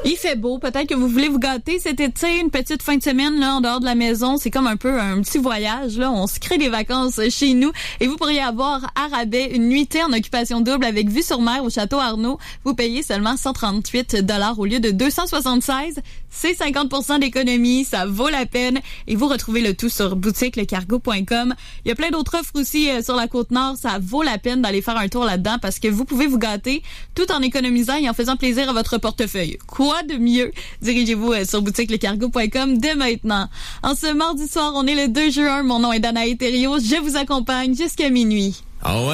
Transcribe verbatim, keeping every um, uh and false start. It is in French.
Il fait beau, peut-être que vous voulez vous gâter cet été, une petite fin de semaine là en dehors de la maison, c'est comme un peu un petit voyage là, on se crée des vacances chez nous et vous pourriez avoir à rabais une nuitée en occupation double avec vue sur mer au Château Arnaud. Vous payez seulement cent trente-huit dollars au lieu de deux cent soixante-seize. C'est cinquante pour cent d'économie, ça vaut la peine et vous retrouvez le tout sur boutique le cargo point com. Il y a plein d'autres offres aussi euh, sur la Côte-Nord, ça vaut la peine d'aller faire un tour là-dedans parce que vous pouvez vous gâter tout en économisant et en faisant plaisir à votre portefeuille. Quoi de mieux? Dirigez-vous euh, sur boutique le cargo point com dès maintenant. En ce mardi soir, on est le deux juin, mon nom est Danae Thériault, je vous accompagne jusqu'à minuit. Ah ouais?